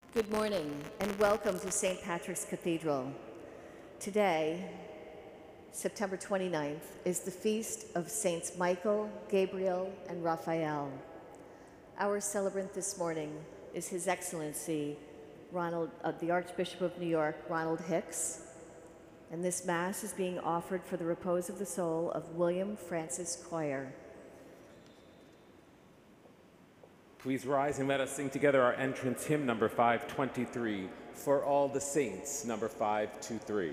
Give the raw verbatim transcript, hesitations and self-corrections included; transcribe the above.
Good morning and welcome to Saint Patrick's Cathedral. Today, September twenty-ninth, is the feast of Saints Michael, Gabriel, and Raphael. Our celebrant this morning is His Excellency Ronald, uh, the Archbishop of New York, Ronald Hicks, and this Mass is being offered for the repose of the soul of William Francis Coyer. Please rise and let us sing together our entrance hymn, number five twenty-three, For All the Saints, number five two three.